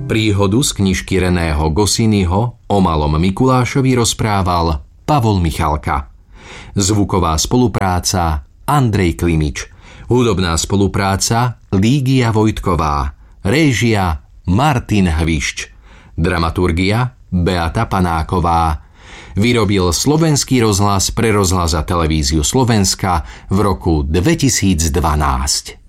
Príhodu z knižky Reného Goscinnyho o malom Mikulášovi rozprával Pavol Michalka. Zvuková spolupráca Andrej Klimič. Hudobná spolupráca Lígia Vojtková. Réžia Martin Hvišť. Dramaturgia Beata Panáková. Vyrobil Slovenský rozhlas pre rozhlas a televíziu Slovenska v roku 2012.